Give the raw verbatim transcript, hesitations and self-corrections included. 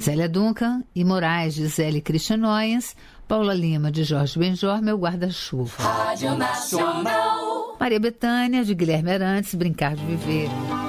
Zélia Duncan e Moraes, de Zélia Christian Noyens. Paula Lima, de Jorge Benjor, Meu Guarda-Chuva. Rádio Nacional. Maria Bethânia, de Guilherme Arantes, Brincar de Viver.